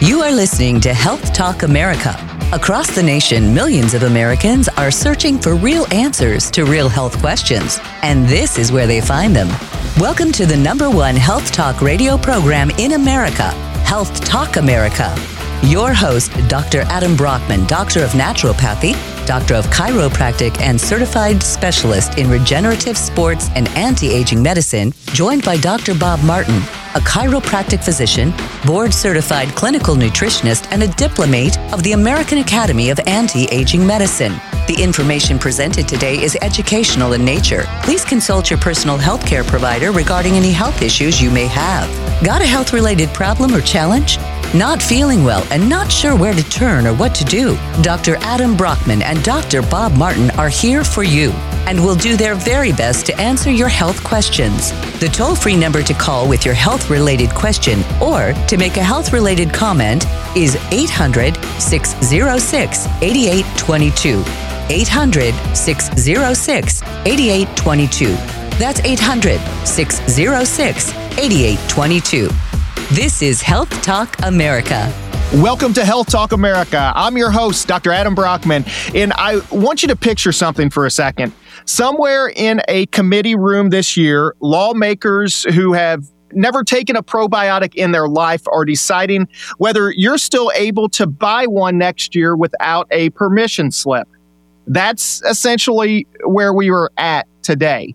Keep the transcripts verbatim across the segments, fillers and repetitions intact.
You are listening to Health Talk America. Across the nation, millions of Americans are searching for real answers to real health questions, and this is where they find them. Welcome to the number one health talk radio program in America, Health Talk America. Your host, Doctor Adam Brockman, Doctor of Naturopathy, Doctor of Chiropractic, and Certified Specialist in Regenerative Sports and Anti-Aging Medicine, joined by Doctor Bob Martin, a chiropractic physician, board-certified clinical nutritionist, and a diplomate of the American Academy of Anti-Aging Medicine. The information presented today is educational in nature. Please consult your personal health care provider regarding any health issues you may have. Got a health-related problem or challenge? Not feeling well and not sure where to turn or what to do? Doctor Adam Brockman and Doctor Bob Martin are here for you and will do their very best to answer your health questions. The toll-free number to call with your health-related question or to make a health-related comment is eight hundred, six oh six, eight eight two two. eight hundred, six oh six, eight eight two two. That's eight hundred, six oh six, eight eight two two. This is Health Talk America. Welcome to Health Talk America. I'm your host, Doctor Adam Brockman, and I want you to picture something for a second. Somewhere in a committee room this year, lawmakers who have never taken a probiotic in their life are deciding whether you're still able to buy one next year without a permission slip. That's essentially where we are at today.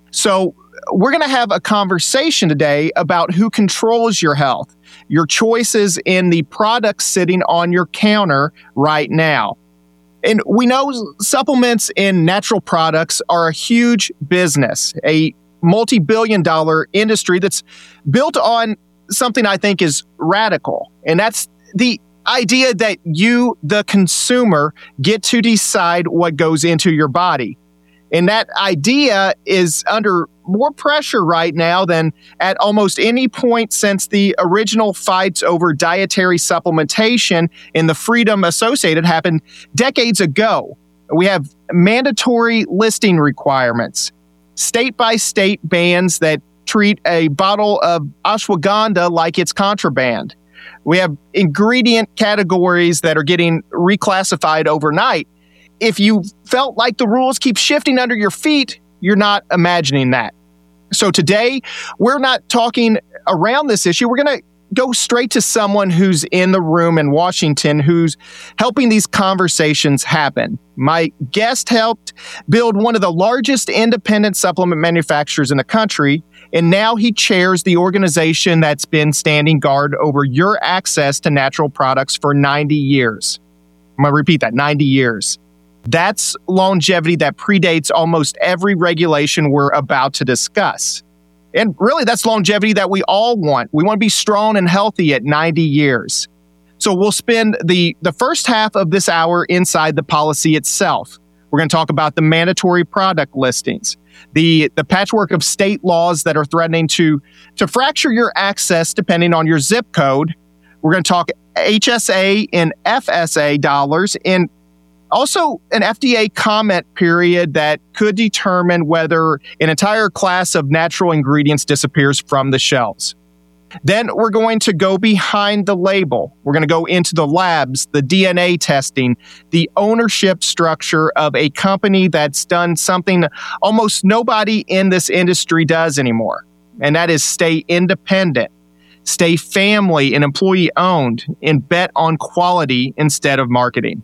So we're going to have a conversation today about who controls your health, your choices in the products sitting on your counter right now. And we know supplements and natural products are a huge business, a multi-billion dollar industry that's built on something I think is radical. And that's the idea that you, the consumer, get to decide what goes into your body. And that idea is under more pressure right now than at almost any point since the original fights over dietary supplementation and the freedom associated happened decades ago. We have mandatory listing requirements, state-by-state bans that treat a bottle of ashwagandha like it's contraband. We have ingredient categories that are getting reclassified overnight. If you felt like the rules keep shifting under your feet, you're not imagining that. So today, we're not talking around this issue. We're going to go straight to someone who's in the room in Washington who's helping these conversations happen. My guest helped build one of the largest independent supplement manufacturers in the country, and now he chairs the organization that's been standing guard over your access to natural products for ninety years. I'm going to repeat that, ninety years. That's longevity that predates almost every regulation we're about to discuss. And really, that's longevity that we all want. We want to be strong and healthy at ninety years. So we'll spend the, the first half of this hour inside the policy itself. We're going to talk about the mandatory product listings, the, the patchwork of state laws that are threatening to, to fracture your access depending on your zip code. We're going to talk H S A and F S A dollars, and also an F D A comment period that could determine whether an entire class of natural ingredients disappears from the shelves. Then we're going to go behind the label. We're going to go into the labs, the D N A testing, the ownership structure of a company that's done something almost nobody in this industry does anymore, and that is stay independent, stay family and employee owned, and bet on quality instead of marketing.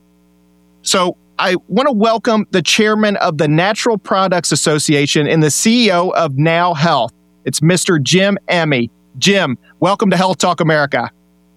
So I want to welcome the chairman of the Natural Products Association and the C E O of Now Health. It's Mister Jim Emme. Jim, welcome to Health Talk America.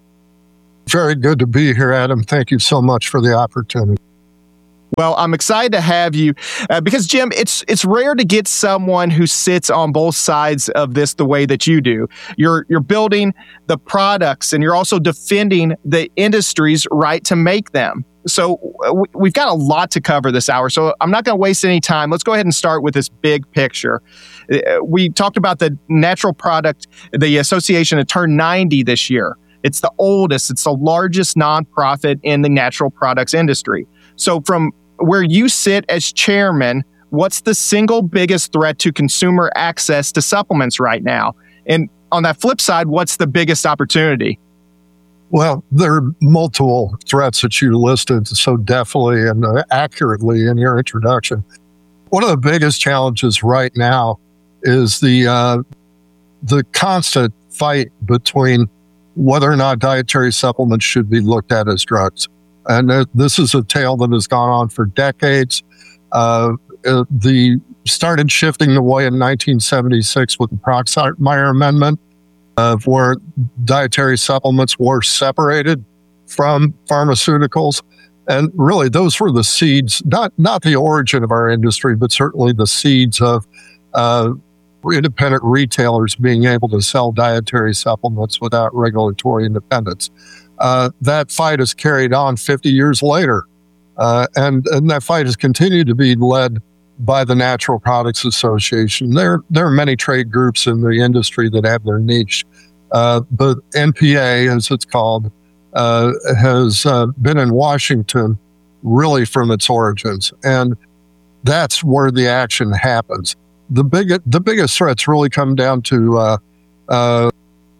Very good to be here, Adam. Thank you so much for the opportunity. Well, I'm excited to have you uh, because, Jim, it's it's rare to get someone who sits on both sides of this the way that you do. You're you're building the products and you're also defending the industry's right to make them. So we've got a lot to cover this hour, so I'm not going to waste any time. Let's go ahead and start with this big picture. We talked about the natural product, the association had turned ninety this year. It's the oldest, it's the largest nonprofit in the natural products industry. So from where you sit as chairman, what's the single biggest threat to consumer access to supplements right now? And on that flip side, what's the biggest opportunity? Well, there are multiple threats that you listed so deftly and uh, accurately in your introduction. One of the biggest challenges right now is the uh, the constant fight between whether or not dietary supplements should be looked at as drugs. And uh, this is a tale that has gone on for decades. Uh, uh, the started shifting the way in nineteen seventy-six with the Proxmire Amendment, of where dietary supplements were separated from pharmaceuticals. And really, those were the seeds, not not the origin of our industry, but certainly the seeds of uh, independent retailers being able to sell dietary supplements without regulatory independence. Uh, that fight is carried on fifty years later. Uh, and, and that fight has continued to be led by the Natural Products Association. There, there are many trade groups in the industry that have their niche. Uh, but N P A, as it's called, uh, has uh, been in Washington really from its origins. And that's where the action happens. The, big, the biggest threats really come down to uh, uh,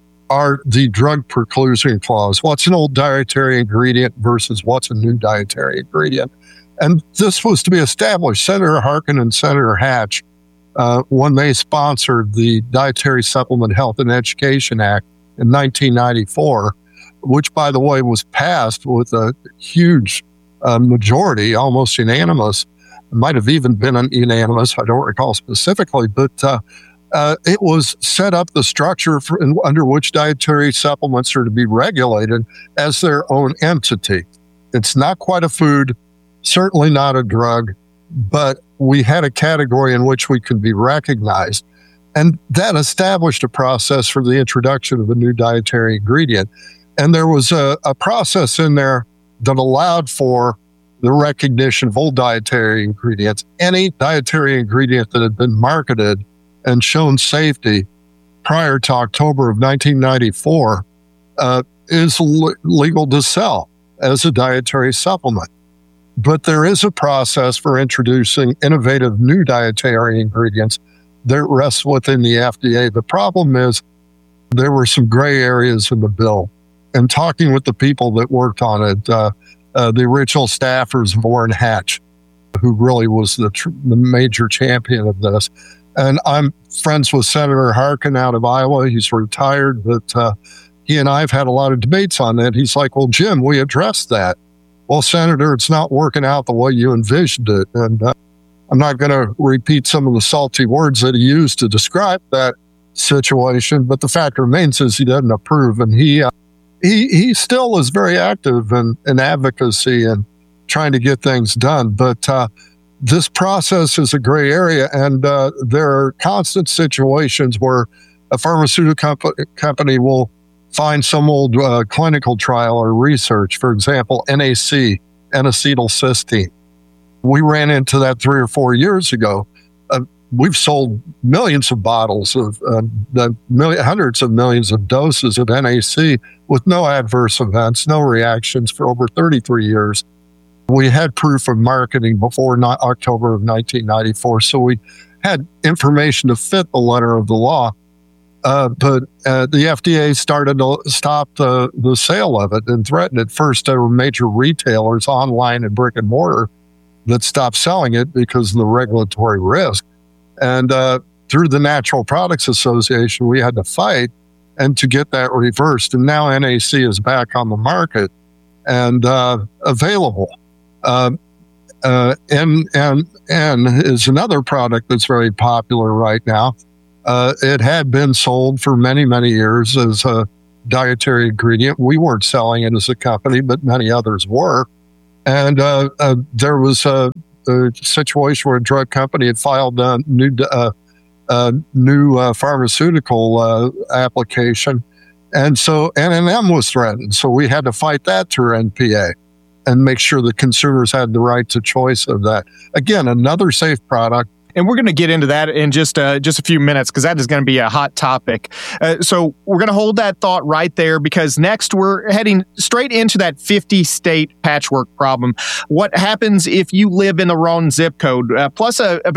are the drug preclusion clause. What's an old dietary ingredient versus what's a new dietary ingredient? And this was to be established. Senator Harkin and Senator Hatch, uh, when they sponsored the Dietary Supplement Health and Education Act in nineteen ninety-four, which, by the way, was passed with a huge uh, majority, almost unanimous. It might have even been unanimous, I don't recall specifically, but uh, uh, it was set up the structure for, in, under which dietary supplements are to be regulated as their own entity. It's not quite a food, certainly not a drug, but we had a category in which we could be recognized. And that established a process for the introduction of a new dietary ingredient. And there was a, a process in there that allowed for the recognition of old dietary ingredients. Any dietary ingredient that had been marketed and shown safety prior to October of nineteen ninety-four uh, is le- legal to sell as a dietary supplement. But there is a process for introducing innovative new dietary ingredients that rests within the F D A. The problem is there were some gray areas in the bill. And talking with the people that worked on it, uh, uh, the original staffers of Orrin Hatch, who really was the, tr- the major champion of this. And I'm friends with Senator Harkin out of Iowa. He's retired, but uh, he and I have had a lot of debates on that. He's like, well, Jim, we addressed that. Well, Senator, it's not working out the way you envisioned it. And uh, I'm not going to repeat some of the salty words that he used to describe that situation, but the fact remains is he doesn't approve. And he uh, he he still is very active in, in advocacy and trying to get things done. But uh, this process is a gray area, and uh, there are constant situations where a pharmaceutical comp- company will find some old uh, clinical trial or research, for example, N A C, N-acetylcysteine. We ran into that three or four years ago. Uh, we've sold millions of bottles of uh, the million, hundreds of millions of doses of N A C with no adverse events, no reactions for over thirty-three years. We had proof of marketing before not October of nineteen ninety-four, so we had information to fit the letter of the law. Uh, but uh, the F D A started to stop the, the sale of it and threatened it. First, there were major retailers online and brick and mortar that stopped selling it because of the regulatory risk. And uh, through the Natural Products Association, we had to fight and to get that reversed. And now N A C is back on the market and uh, available. Uh, uh, N N N is another product that's very popular right now. Uh, it had been sold for many, many years as a dietary ingredient. We weren't selling it as a company, but many others were. And uh, uh, there was a, a situation where a drug company had filed a new, uh, uh, new uh, pharmaceutical uh, application. And so N N M was threatened. So we had to fight that through N P A and make sure that consumers had the right to choice of that. Again, another safe product. And we're going to get into that in just uh, just a few minutes because that is going to be a hot topic. Uh, so we're going to hold that thought right there because next we're heading straight into that fifty-state patchwork problem. What happens if you live in the wrong zip code? Uh, plus a, a very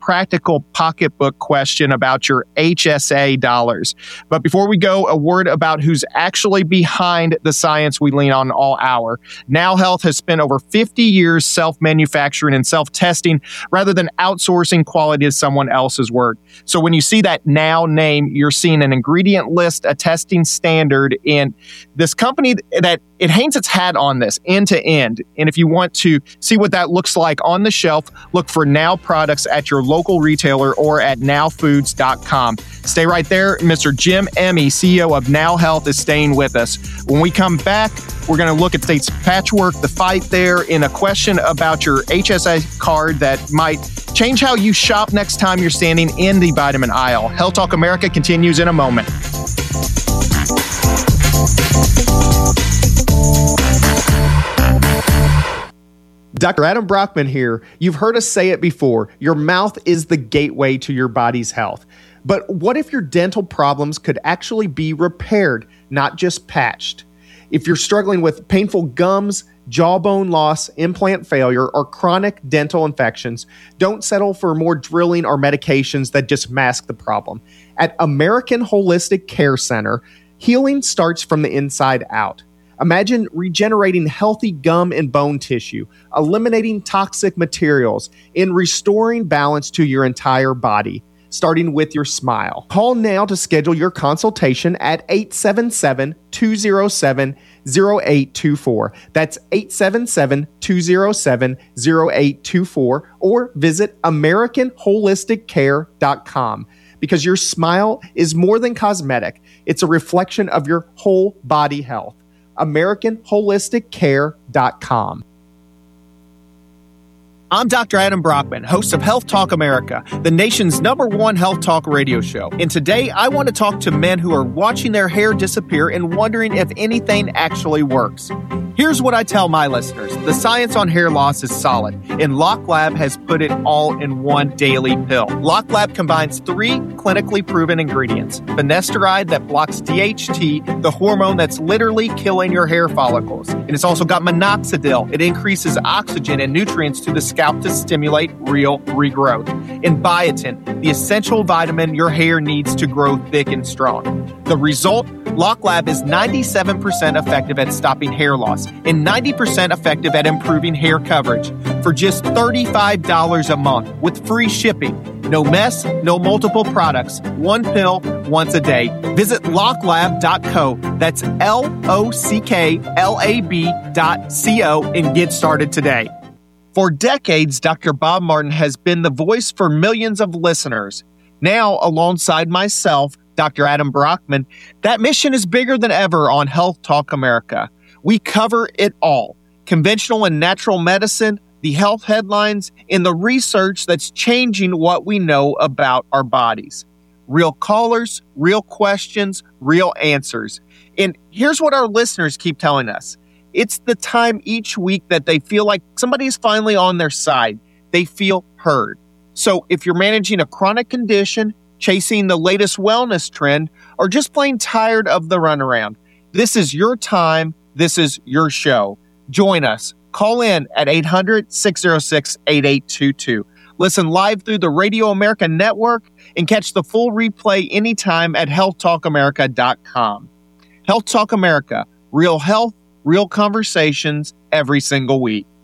practical pocketbook question about your H S A dollars. But before we go, a word about who's actually behind the science we lean on all hour. Now Health has spent over fifty years self-manufacturing and self-testing rather than outsourcing quality to someone else's work. So when you see that Now name, you're seeing an ingredient list, a testing standard, and this company that it hangs its hat on this end to end. And if you want to see what that looks like on the shelf, look for Now products at your local retailer or at now foods dot com. Stay right there. Mister Jim Emmy, C E O of Now Health, is staying with us. When we come back, we're going to look at State's patchwork, the fight there, and a question about your H S A card that might change how you shop next time you're standing in the vitamin aisle. Health Talk America continues in a moment. Doctor Adam Brockman here. You've heard us say it before. Your mouth is the gateway to your body's health. But what if your dental problems could actually be repaired, not just patched? If you're struggling with painful gums, jawbone loss, implant failure, or chronic dental infections, don't settle for more drilling or medications that just mask the problem. At American Holistic Care Center, healing starts from the inside out. Imagine regenerating healthy gum and bone tissue, eliminating toxic materials, and restoring balance to your entire body, starting with your smile. Call now to schedule your consultation at eight seven seven, two oh seven, oh eight two four. That's eight seven seven, two oh seven, oh eight two four, or visit american holistic care dot com. Because your smile is more than cosmetic. It's a reflection of your whole body health. american holistic care dot com. I'm Doctor Adam Brockman, host of Health Talk America, the nation's number one health talk radio show. And today, I want to talk to men who are watching their hair disappear and wondering if anything actually works. Here's what I tell my listeners. The science on hair loss is solid, and LockLab has put it all in one daily pill. LockLab combines three clinically proven ingredients. Finasteride that blocks D H T, the hormone that's literally killing your hair follicles. And it's also got minoxidil. It increases oxygen and nutrients to the scalp to stimulate real regrowth. And biotin, the essential vitamin your hair needs to grow thick and strong. The result? LockLab is ninety-seven percent effective at stopping hair loss and ninety percent effective at improving hair coverage for just thirty-five dollars a month with free shipping. No mess, no multiple products. One pill, once a day. Visit lock lab dot co. That's L O C K L A B dot C O and get started today. For decades, Doctor Bob Martin has been the voice for millions of listeners. Now, alongside myself, Doctor Adam Brockman, that mission is bigger than ever on Health Talk America. We cover it all. Conventional and natural medicine, the health headlines, and the research that's changing what we know about our bodies. Real callers, real questions, real answers. And here's what our listeners keep telling us. It's the time each week that they feel like somebody's finally on their side. They feel heard. So if you're managing a chronic condition, chasing the latest wellness trend, or just plain tired of the runaround, this is your time. This is your show. Join us. Call in at eight hundred, six oh six, eight eight two two. Listen live through the Radio America network and catch the full replay anytime at health talk america dot com. Health Talk America, real health, real conversations every single week.